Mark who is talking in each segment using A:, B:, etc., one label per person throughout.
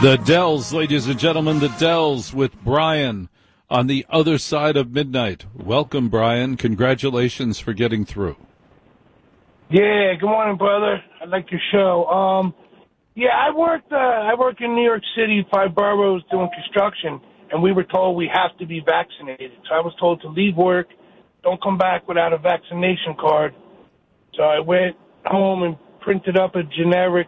A: The Dells, ladies and gentlemen, the Dells with Brian on the other side of midnight. Welcome, Brian. Congratulations for getting through.
B: Yeah, good morning, brother. I like your show. I work in New York City, 5 boroughs doing construction, and we were told we have to be vaccinated. So I was told to leave work, don't come back without a vaccination card. So I went home and printed up a generic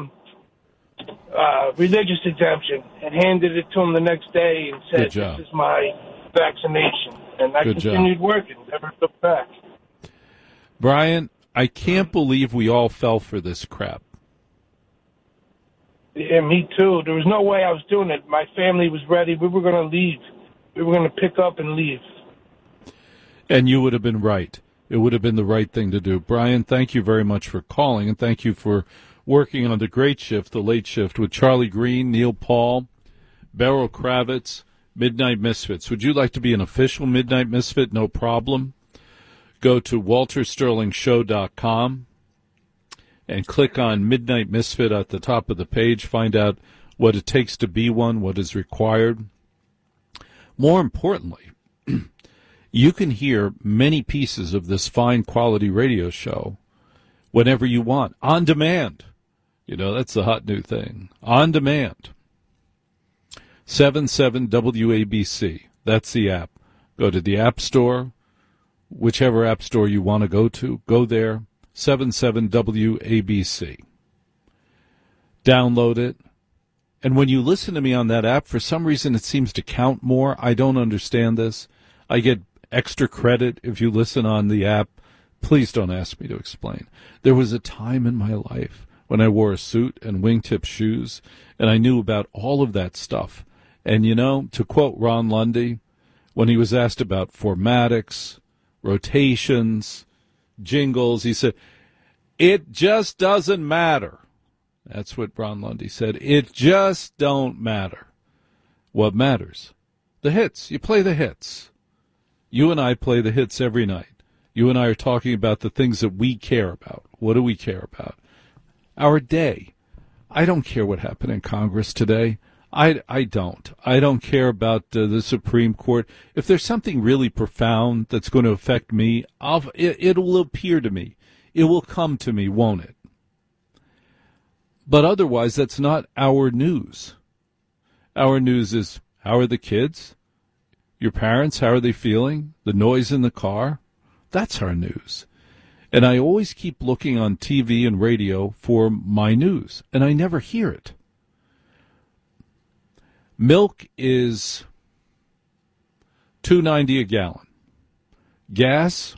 B: religious exemption and handed it to him the next day and said, "This is my vaccination." And I continued working, never looked back.
A: Brian, I can't believe we all fell for this crap.
B: Yeah, me too. There was no way I was doing it. My family was ready. We were going to leave. We were going to pick up and leave.
A: And you would have been right. It would have been the right thing to do. Brian, thank you very much for calling, and thank you for working on the great shift, the late shift, with Charlie Green, Neil Paul, Beryl Kravitz, Midnight Misfits. Would you like to be an official Midnight Misfit? No problem. Go to waltersterlingshow.com and click on Midnight Misfit at the top of the page. Find out what it takes to be one, what is required. More importantly, you can hear many pieces of this fine quality radio show whenever you want, on demand. You know, that's the hot new thing. On demand. 77 WABC. That's the app. Go to the App Store, whichever App Store you want to go to. Go there. 77 WABC. Download it. And when you listen to me on that app, for some reason it seems to count more. I don't understand this. I get extra credit if you listen on the app. Please don't ask me to explain. There was a time in my life when I wore a suit and wingtip shoes, and I knew about all of that stuff. And, you know, to quote Ron Lundy, when he was asked about formatics, rotations, jingles, he said, "It just doesn't matter." That's what Ron Lundy said. It just don't matter. What matters? The hits. You play the hits. You and I play the hits every night. You and I are talking about the things that we care about. What do we care about? Our day. I don't care what happened in Congress today. I don't. I don't care about the Supreme Court. If there's something really profound that's going to affect me, it will appear to me. It will come to me, won't it? But otherwise, that's not our news. Our news is, how are the kids? Your parents, how are they feeling? The noise in the car? That's our news. And I always keep looking on TV and radio for my news, and I never hear it. Milk is $2.90 a gallon. Gas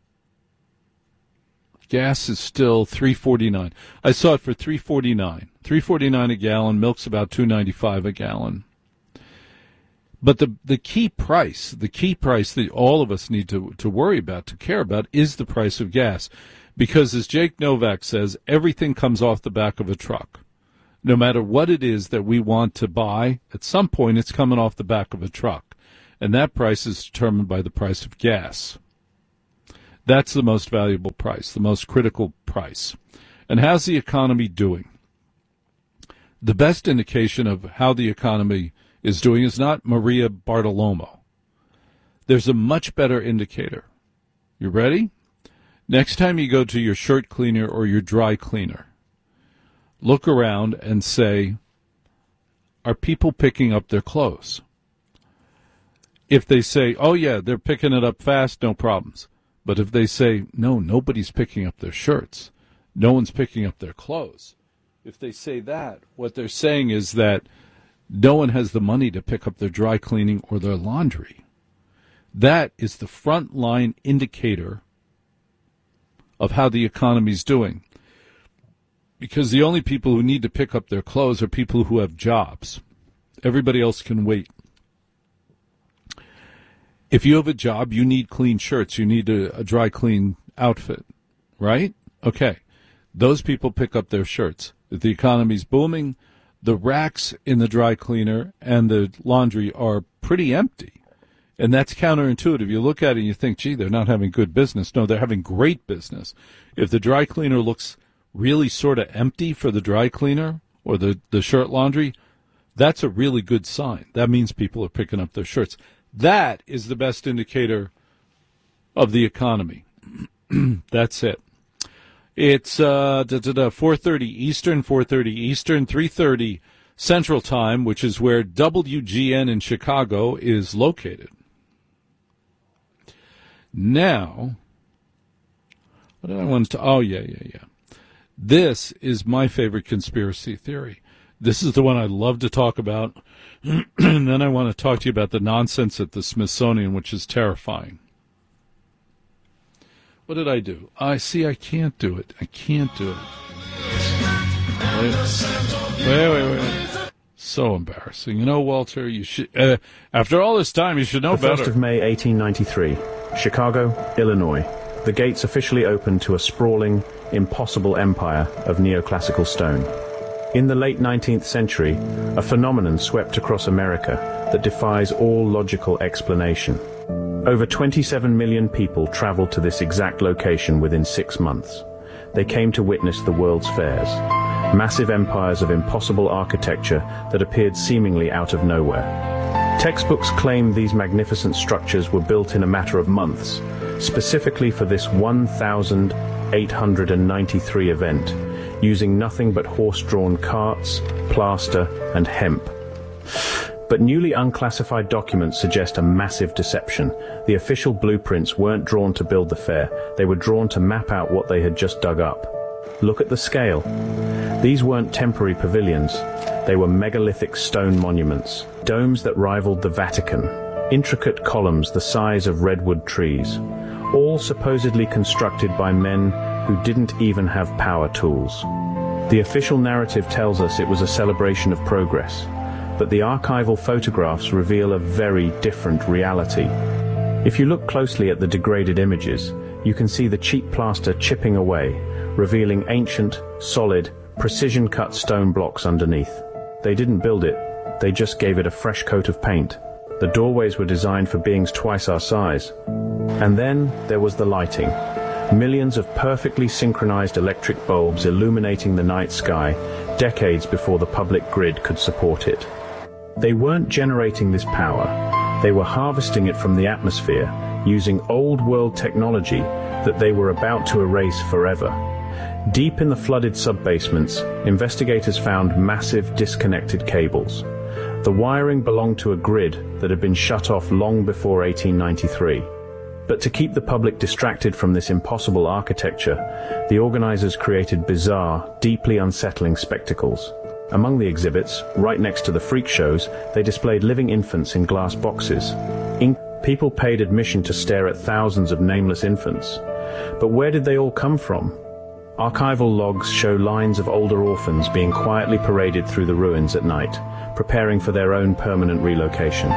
A: is still $3.49. I saw it for $3.49. $3.49 a gallon. Milk's about $2.95 a gallon. But the key price that all of us need to worry about, to care about, is the price of gas. Because as Jake Novak says, everything comes off the back of a truck. No matter what it is that we want to buy, at some point it's coming off the back of a truck. And that price is determined by the price of gas. That's the most valuable price, the most critical price. And how's the economy doing? The best indication of how the economy is doing is not Maria Bartiromo. There's a much better indicator. You ready? Next time you go to your shirt cleaner or your dry cleaner, look around and say, are people picking up their clothes? If they say, oh yeah, they're picking it up fast, no problems. But if they say, no, nobody's picking up their shirts, no one's picking up their clothes, if they say that, what they're saying is that no one has the money to pick up their dry cleaning or their laundry. That is the front line indicator of how the economy's doing. Because the only people who need to pick up their clothes are people who have jobs. Everybody else can wait. If you have a job, you need clean shirts. You need a dry clean outfit, right? Okay. Those people pick up their shirts. If the economy's booming, the racks in the dry cleaner and the laundry are pretty empty. And that's counterintuitive. You look at it and you think, gee, they're not having good business. No, they're having great business. If the dry cleaner looks really sort of empty for the dry cleaner or the shirt laundry, That's a really good sign. That means people are picking up their shirts. That is the best indicator of the economy. That's it. It's 4:30 Eastern, 3:30 Central Time, which is where WGN in Chicago is located. Now, what did I want to... Oh, yeah. This is my favorite conspiracy theory. This is the one I love to talk about. And then I want to talk to you about the nonsense at the Smithsonian, which is terrifying. What did I do? I can't do it. Wait. So embarrassing. You know, Walter, you should, after all this time, you should know better.
C: The 1st of May, 1893, Chicago, Illinois. The gates officially opened to a sprawling, impossible empire of neoclassical stone. In the late 19th century, a phenomenon swept across America that defies all logical explanation. Over 27 million people traveled to this exact location within 6 months. They came to witness the world's fairs, massive empires of impossible architecture that appeared seemingly out of nowhere. Textbooks claim these magnificent structures were built in a matter of months, specifically for this 1,893 event, using nothing but horse-drawn carts, plaster, and hemp. But newly unclassified documents suggest a massive deception. The official blueprints weren't drawn to build the fair, they were drawn to map out what they had just dug up. Look at the scale. These weren't temporary pavilions, they were megalithic stone monuments, domes that rivaled the Vatican, intricate columns the size of redwood trees, all supposedly constructed by men who didn't even have power tools. The official narrative tells us it was a celebration of progress, but the archival photographs reveal a very different reality. If you look closely at the degraded images, you can see the cheap plaster chipping away, revealing ancient, solid, precision-cut stone blocks underneath. They didn't build it, they just gave it a fresh coat of paint. The doorways were designed for beings twice our size. And then there was the lighting. Millions of perfectly synchronized electric bulbs illuminating the night sky, decades before the public grid could support it. They weren't generating this power, they were harvesting it from the atmosphere, using old-world technology that they were about to erase forever. Deep in the flooded sub-basements, investigators found massive disconnected cables. The wiring belonged to a grid that had been shut off long before 1893. But to keep the public distracted from this impossible architecture, the organizers created bizarre, deeply unsettling spectacles. Among the exhibits, right next to the freak shows, they displayed living infants in glass boxes. People paid admission to stare at thousands of nameless infants. But where did they all come from? Archival logs show lines of older orphans being quietly paraded through the ruins at night, preparing for their own permanent relocation.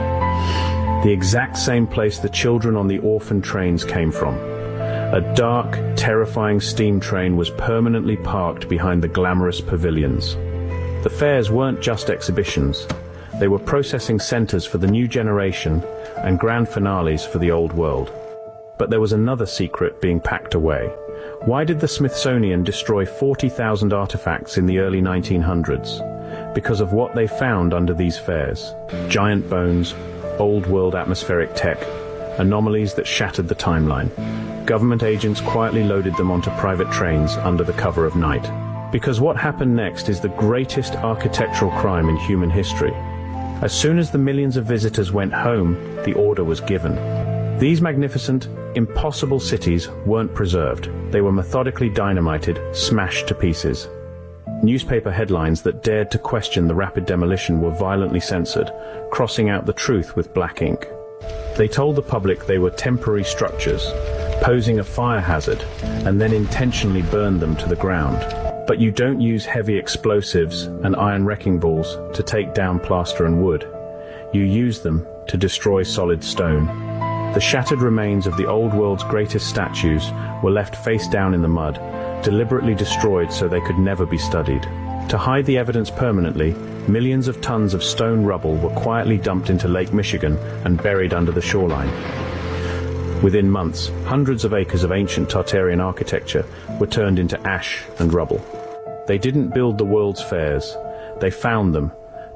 C: The exact same place the children on the orphan trains came from. A dark, terrifying steam train was permanently parked behind the glamorous pavilions. The fairs weren't just exhibitions. They were processing centers for the new generation and grand finales for the old world. But there was another secret being packed away. Why did the Smithsonian destroy 40,000 artifacts in the early 1900s? Because of what they found under these fairs. Giant bones, old-world atmospheric tech, anomalies that shattered the timeline. Government agents quietly loaded them onto private trains under the cover of night. Because what happened next is the greatest architectural crime in human history. As soon as the millions of visitors went home, the order was given. These magnificent, impossible cities weren't preserved. They were methodically dynamited, smashed to pieces. Newspaper headlines that dared to question the rapid demolition were violently censored, crossing out the truth with black ink. They told the public they were temporary structures, posing a fire hazard, and then intentionally burned them to the ground. But you don't use heavy explosives and iron wrecking balls to take down plaster and wood. You use them to destroy solid stone. The shattered remains of the old world's greatest statues were left face down in the mud, deliberately destroyed so they could never be studied. To hide the evidence permanently, millions of tons of stone rubble were quietly dumped into Lake Michigan and buried under the shoreline. Within months, hundreds of acres of ancient Tartarian architecture were turned into ash and rubble. They didn't build the world's fairs, they found them,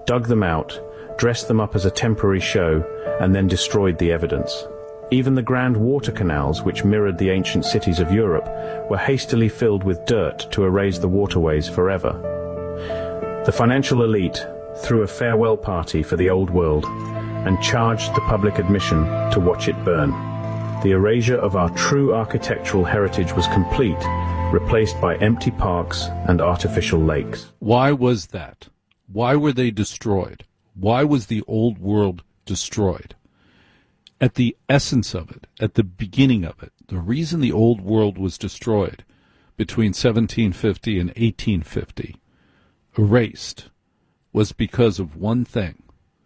C: dug them out, dressed them up as a temporary show, and then destroyed the evidence. Even the grand water canals, which mirrored the ancient cities of Europe, were hastily filled with dirt to erase the waterways forever. The financial elite threw a farewell party for the old world and charged the public admission to watch it burn. The erasure of our true architectural heritage was complete, replaced by empty parks and artificial lakes.
A: Why was that? Why were they destroyed? Why was the old world destroyed? At the essence of it, at the beginning of it, the reason the old world was destroyed between 1750 and 1850, erased, was because of one thing.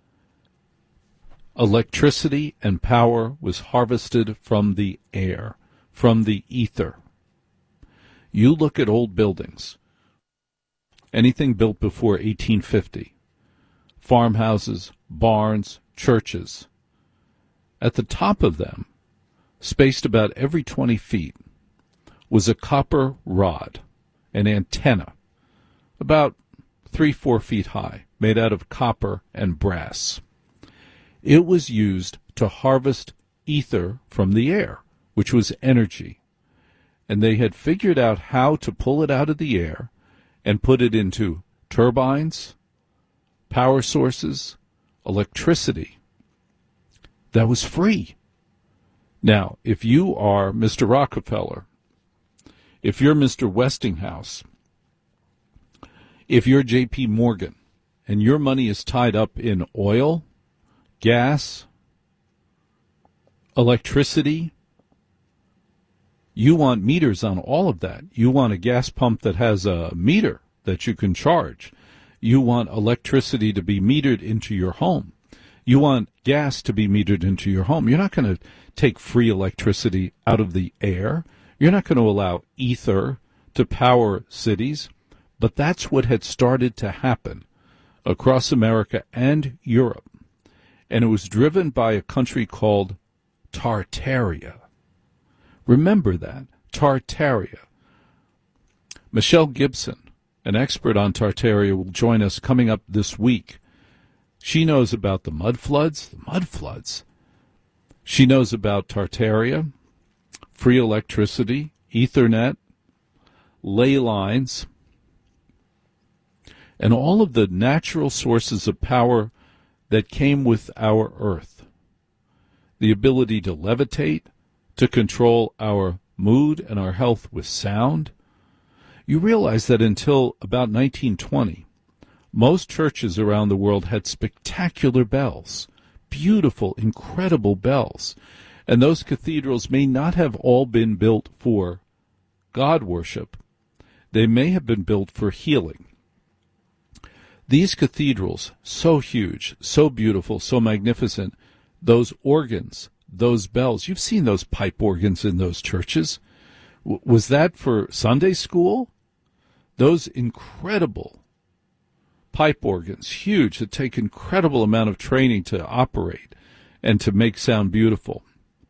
A: Electricity and power was harvested from the air, from the ether. You look at old buildings, anything built before 1850, farmhouses, barns, churches. At the top of them, spaced about every 20 feet, was a copper rod, an antenna, about 3-4 feet high, made out of copper and brass. It was used to harvest ether from the air, which was energy. And they had figured out how to pull it out of the air and put it into turbines, power sources, electricity. That was free. Now, if you are Mr. Rockefeller, if you're Mr. Westinghouse, if you're J.P. Morgan, and your money is tied up in oil, gas, electricity, you want meters on all of that. You want a gas pump that has a meter that you can charge. You want electricity to be metered into your home. You want gas to be metered into your home. You're not going to take free electricity out of the air. You're not going to allow ether to power cities. But that's what had started to happen across America and Europe. And it was driven by a country called Tartaria. Remember that, Tartaria. Michelle Gibson, an expert on Tartaria, will join us coming up this week. She knows about the mud floods. She knows about Tartaria, free electricity, Ethernet, ley lines, and all of the natural sources of power that came with our Earth. The ability to levitate, to control our mood and our health with sound. You realize that until about 1920, most churches around the world had spectacular bells, beautiful, incredible bells. And those cathedrals may not have all been built for God worship. They may have been built for healing. These cathedrals, so huge, so beautiful, so magnificent, those organs, those bells, you've seen those pipe organs in those churches. Was that for Sunday school? Those incredible pipe organs, huge, that take incredible amount of training to operate and to make sound beautiful.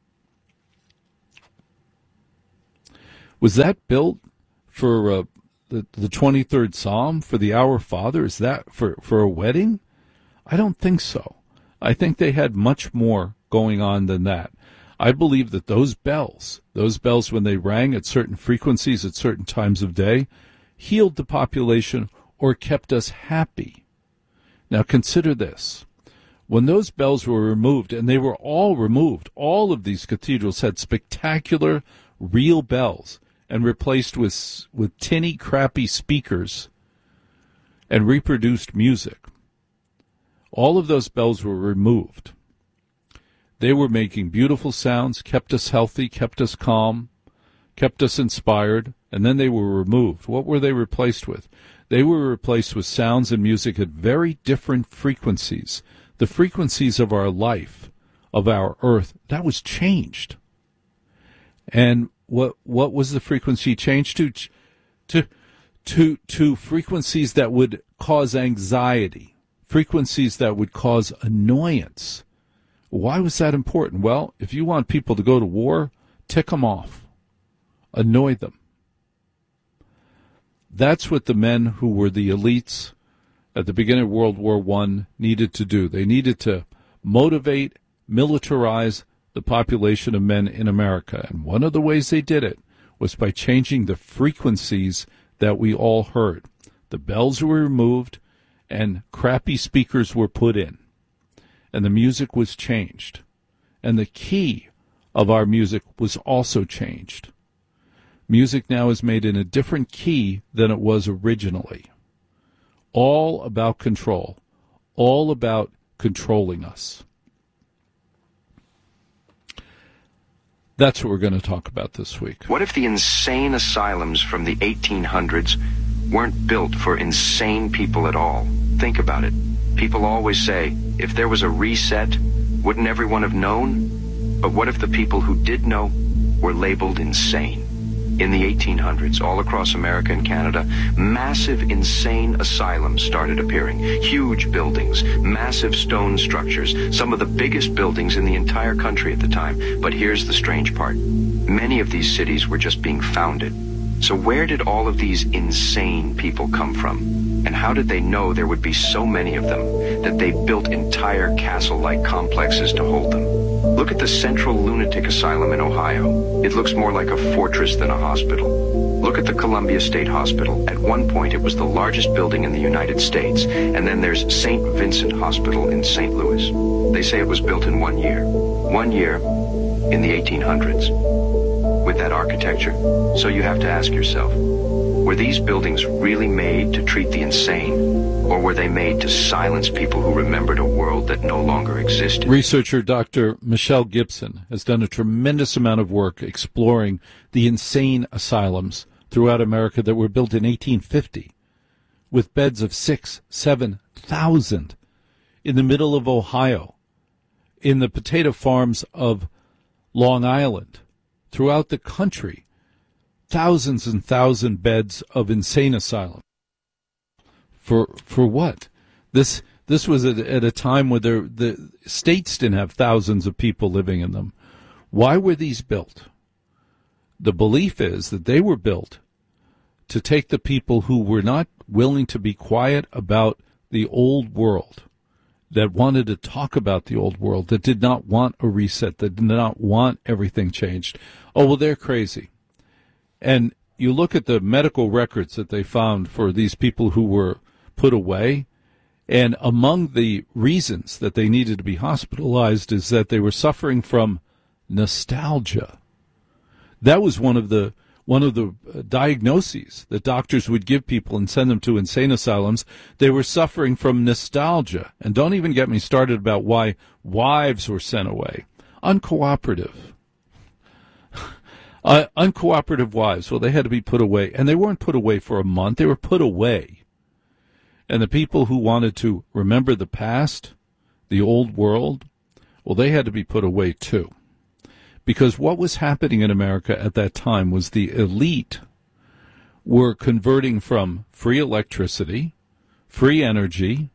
A: Was that built for the 23rd Psalm, for the Our Father? Is that for a wedding? I don't think so. I think they had much more going on than that. I believe that those bells when they rang at certain frequencies at certain times of day, healed the population or kept us happy. Now consider this. When those bells were removed, and they were all removed, all of these cathedrals had spectacular, real bells, and replaced with tinny, crappy speakers, and reproduced music. All of those bells were removed. They were making beautiful sounds, kept us healthy, kept us calm, kept us inspired, and then they were removed. What were they replaced with? They were replaced with sounds and music at very different frequencies. The frequencies of our life, of our earth, that was changed. And what was the frequency changed to? To frequencies that would cause anxiety, frequencies that would cause annoyance. Why was that important? Well, if you want people to go to war, tick them off, annoy them. That's what the men who were the elites at the beginning of World War I needed to do. They needed to motivate, militarize the population of men in America. And one of the ways they did it was by changing the frequencies that we all heard. The bells were removed and crappy speakers were put in. And the music was changed. And the key of our music was also changed. Music now is made in a different key than it was originally. All about control. All about controlling us. That's what we're going to talk about this week.
D: What if the insane asylums from the 1800s weren't built for insane people at all? Think about it. People always say, if there was a reset, wouldn't everyone have known? But what if the people who did know were labeled insane? In the 1800s, all across America and Canada, massive insane asylums started appearing. Huge buildings, massive stone structures, some of the biggest buildings in the entire country at the time. But here's the strange part. Many of these cities were just being founded. So where did all of these insane people come from? And how did they know there would be so many of them that they built entire castle-like complexes to hold them? Look at the Central Lunatic Asylum in Ohio. It looks more like a fortress than a hospital. Look at the Columbia State Hospital. At one point, it was the largest building in the United States. And then there's St. Vincent Hospital in St. Louis. They say it was built in 1 year. 1 year in the 1800s. With that architecture. So you have to ask yourself, were these buildings really made to treat the insane, or were they made to silence people who remembered a world that no longer existed?
A: Researcher Dr. Michelle Gibson has done a tremendous amount of work exploring the insane asylums throughout America that were built in 1850 with beds of 6,000, 7,000 in the middle of Ohio, in the potato farms of Long Island, throughout the country. Thousands and thousands beds of insane asylum. For what? This was at a time where the states didn't have thousands of people living in them. Why were these built? The belief is that they were built to take the people who were not willing to be quiet about the old world, that wanted to talk about the old world, that did not want a reset, that did not want everything changed. Oh, well, they're crazy. And you look at the medical records that they found for these people who were put away, and among the reasons that they needed to be hospitalized is that they were suffering from nostalgia. That was one of the diagnoses that doctors would give people and send them to insane asylums. They were suffering from nostalgia. And don't even get me started about why wives were sent away. Uncooperative. Uncooperative wives, well, they had to be put away. And they weren't put away for a month. They were put away. And the people who wanted to remember the past, the old world, well, they had to be put away too. Because what was happening in America at that time was the elite were converting from free electricity, free energy,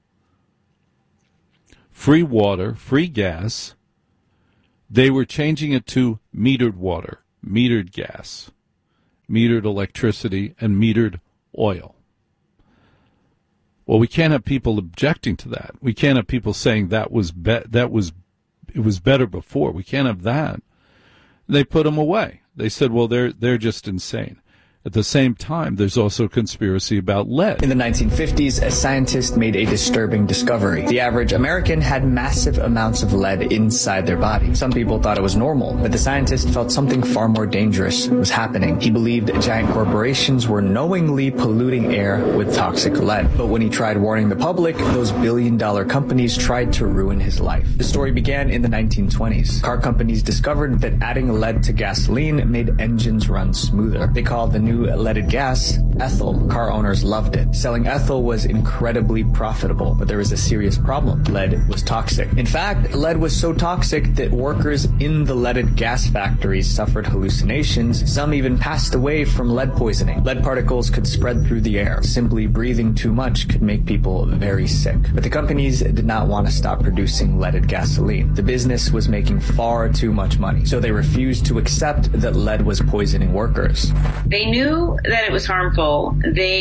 A: free water, free gas. They were changing it to metered water, metered gas, metered electricity, and metered oil. Well, we can't have people objecting to that. We can't have people saying it was better before. We can't have that. They put them away. They said, well, they're just insane. At the same time, there's also conspiracy about lead.
E: In the 1950s, a scientist made a disturbing discovery. The average American had massive amounts of lead inside their body. Some people thought it was normal, but the scientist felt something far more dangerous was happening. He believed giant corporations were knowingly polluting air with toxic lead. But when he tried warning the public, those billion-dollar companies tried to ruin his life. The story began in the 1920s. Car companies discovered that adding lead to gasoline made engines run smoother. They called the new leaded gas ethyl. Car owners loved it. Selling ethyl was incredibly profitable, but there was a serious problem. Lead was toxic. In fact, lead was so toxic that workers in the leaded gas factories suffered hallucinations. Some even passed away from lead poisoning. Lead particles could spread through the air. Simply breathing too much could make people very sick. But the companies did not want to stop producing leaded gasoline. The business was making far too much money, so they refused to accept that lead was poisoning workers.
F: They knew that it was harmful. They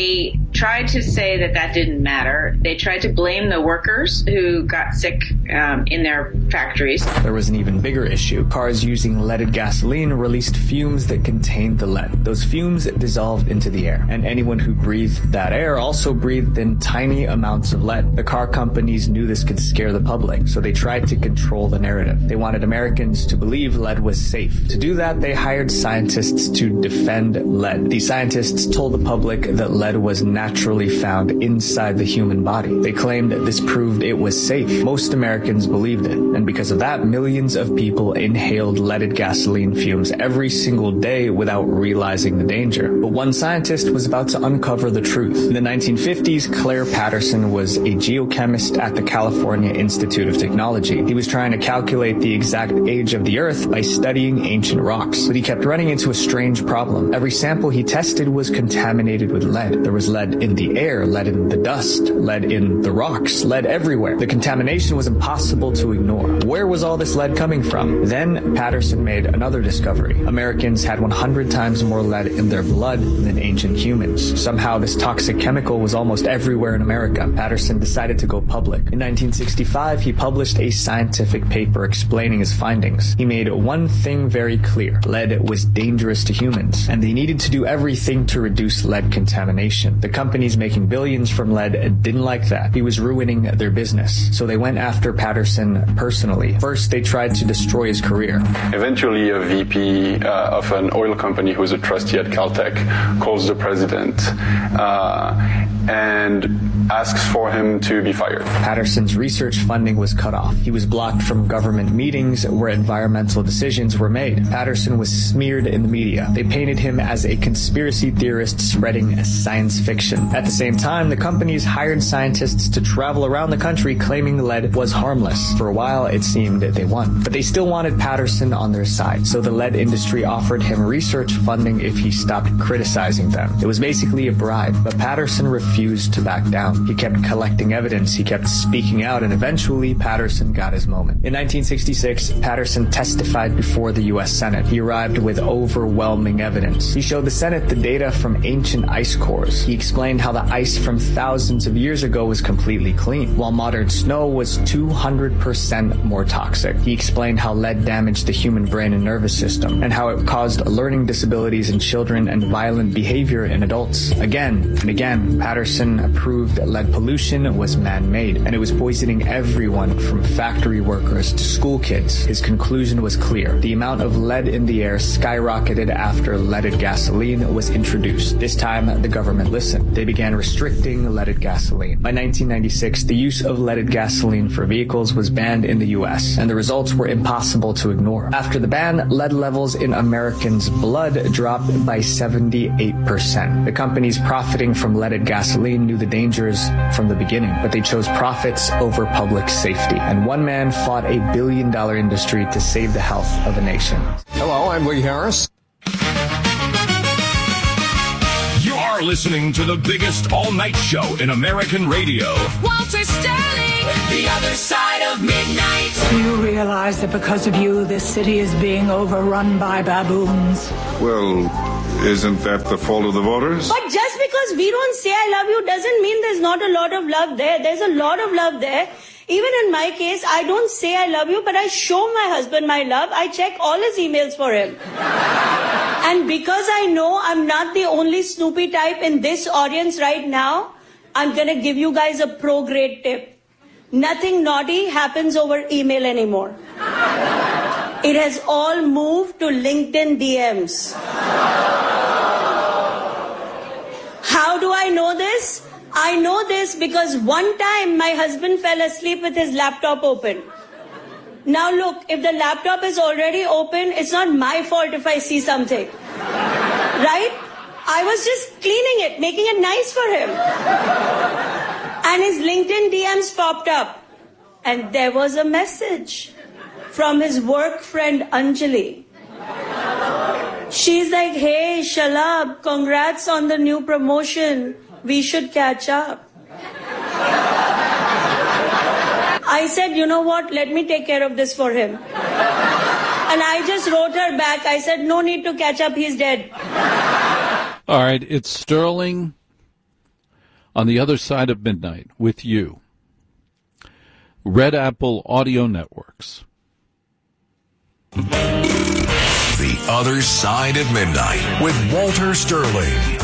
F: tried to say that didn't matter. They tried to blame the workers who got sick in their factories.
E: There was an even bigger issue. Cars using leaded gasoline released fumes that contained the lead. Those fumes dissolved into the air, and anyone who breathed that air also breathed in tiny amounts of lead. The car companies knew this could scare the public, so they tried to control the narrative. They wanted Americans to believe lead was safe. To do that, they hired scientists to defend lead. These scientists told the public that lead was naturally found inside the human body. They claimed that this proved it was safe. Most Americans believed it, and because of that, millions of people inhaled leaded gasoline fumes every single day without realizing the danger. But one scientist was about to uncover the truth. In the 1950s, Claire Patterson was a geochemist at the California Institute of Technology. He was trying to calculate the exact age of the Earth by studying ancient rocks, but he kept running into a strange problem. Every sample he tested was contaminated with lead. There was lead in the air, lead in the dust, lead in the rocks, lead everywhere. The contamination was impossible to ignore. Where was all this lead coming from? Then Patterson made another discovery. Americans had 100 times more lead in their blood than ancient humans. Somehow this toxic chemical was almost everywhere in America. Patterson decided to go public. In 1965, he published a scientific paper explaining his findings. He made one thing very clear. Lead was dangerous to humans, and they needed to do everything to reduce lead contamination. The companies making billions from lead didn't like that. He was ruining their business. So they went after Patterson personally. First, they tried to destroy his career.
G: Eventually, a VP of an oil company who was a trustee at Caltech calls the president and asks for him to be fired.
E: Patterson's research funding was cut off. He was blocked from government meetings where environmental decisions were made. Patterson was smeared in the media. They painted him as a conspiracy theorist spreading science fiction. At the same time, the companies hired scientists to travel around the country claiming lead was harmless. For a while, it seemed they won. But they still wanted Patterson on their side, so the lead industry offered him research funding if he stopped criticizing them. It was basically a bribe, but Patterson refused to back down. He kept collecting evidence, he kept speaking out, and eventually Patterson got his moment. In 1966, Patterson testified before the U.S. Senate. He arrived with overwhelming evidence. He showed the Senate the data from ancient ice cores. He explained how the ice from thousands of years ago was completely clean, while modern snow was 200% more toxic. He explained how lead damaged the human brain and nervous system, and how it caused learning disabilities in children and violent behavior in adults. Again and again, Patterson proved that lead pollution was man-made, and it was poisoning everyone from factory workers to school kids. His conclusion was clear. The amount of lead in the air skyrocketed after leaded gasoline was introduced. This time, the government listened. They began restricting leaded gasoline. By 1996, the use of leaded gasoline for vehicles was banned in the U.S., and the results were impossible to ignore. After the ban, lead levels in Americans' blood dropped by 78%. The companies profiting from leaded gasoline knew the dangers from the beginning, but they chose profits over public safety. And one man fought a billion-dollar industry to save the health of a nation.
H: Hello, I'm Lee Harris.
I: You're listening to the biggest all-night show in American radio.
J: Walter Sterling, The Other Side of Midnight.
K: You realize that because of you, this city is being overrun by baboons?
L: Well, isn't that the fault of the voters?
M: But just because we don't say I love you doesn't mean there's not a lot of love there. There's a lot of love there. Even in my case, I don't say I love you, but I show my husband my love. I check all his emails for him. And because I know I'm not the only Snoopy type in this audience right now, I'm going to give you guys a pro-grade tip. Nothing naughty happens over email anymore. It has all moved to LinkedIn DMs. How do I know this? I know this because one time my husband fell asleep with his laptop open. Now look, if the laptop is already open, it's not my fault if I see something. Right? I was just cleaning it, making it nice for him. And his LinkedIn DMs popped up. And there was a message from his work friend Anjali. She's like, hey, Shalab, congrats on the new promotion. We should catch up. I said, you know what? Let me take care of this for him. And I just wrote her back. I said, no need to catch up. He's dead.
A: All right. It's Sterling On the Other Side of Midnight with you. Red Apple Audio Networks.
I: The Other Side of Midnight with Walter Sterling.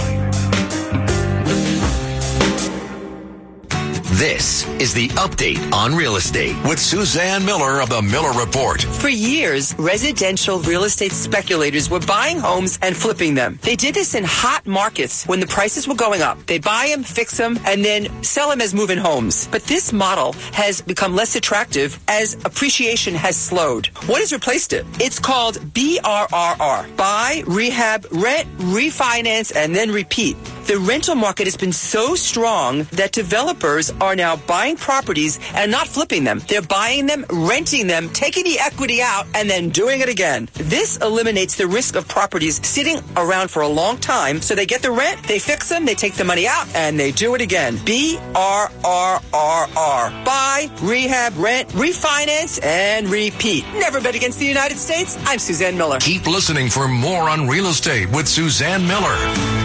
I: This is the update on real estate with Suzanne Miller of the Miller Report.
N: For years, residential real estate speculators were buying homes and flipping them. They did this in hot markets when the prices were going up. They buy them, fix them, and then sell them as move-in homes. But this model has become less attractive as appreciation has slowed. What has replaced it? It's called BRRR. Buy, rehab, rent, refinance, and then repeat. The rental market has been so strong that developers are now buying properties and not flipping them. They're buying them, renting them, taking the equity out, and then doing it again. This eliminates the risk of properties sitting around for a long time, so they get the rent, they fix them, they take the money out, and they do it again. BRRRR. Buy, rehab, rent, refinance, and repeat. Never bet against the United States. I'm Suzanne Miller.
I: Keep listening for more on real estate with Suzanne Miller.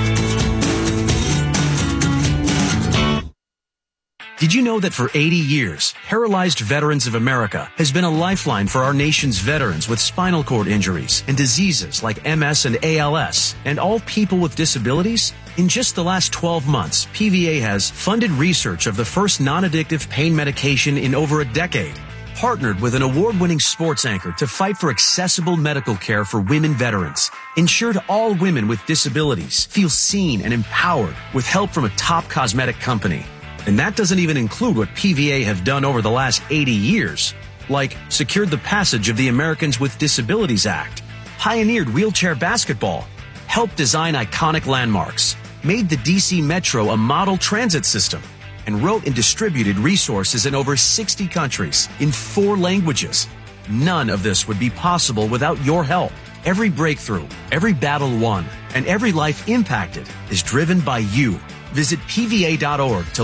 O: Did you know that for 80 years, Paralyzed Veterans of America has been a lifeline for our nation's veterans with spinal cord injuries and diseases like MS and ALS, and all people with disabilities? In just the last 12 months, PVA has funded research of the first non-addictive pain medication in over a decade, partnered with an award-winning sports anchor to fight for accessible medical care for women veterans, ensured all women with disabilities feel seen and empowered with help from a top cosmetic company. And that doesn't even include what PVA have done over the last 80 years, like secured the passage of the Americans with Disabilities Act, pioneered wheelchair basketball, helped design iconic landmarks, made the DC Metro a model transit system, and wrote and distributed resources in over 60 countries in 4 languages. None of this would be possible without your help. Every breakthrough, every battle won, and every life impacted is driven by you. Visit PVA.org to